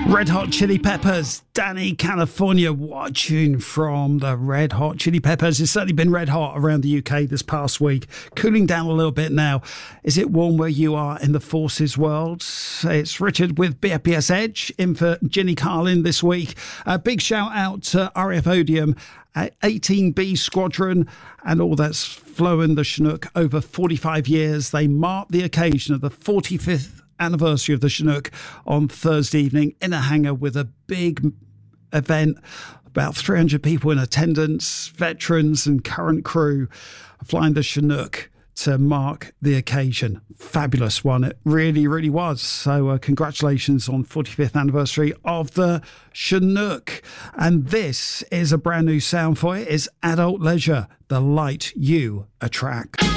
Red Hot Chili Peppers, Danny California. What a tune from the Red Hot Chili Peppers. It's certainly been red hot around the UK this past week. Cooling down a little bit now. Is it warm where you are in the Forces world? It's Richard with BFBS Edge in for Ginny Carlin this week. A big shout out to RF Odium, 18B Squadron, and all that's flown the Chinook over 45 years. They mark the occasion of the 45th anniversary of the Chinook on Thursday evening in a hangar with a big event. About 300 people in attendance, veterans and current crew flying the Chinook to mark the occasion. Fabulous one. It really, really was. So congratulations on 45th anniversary of the Chinook. And this is a brand new sound for it. It's Adult Leisure, The Light You Attract.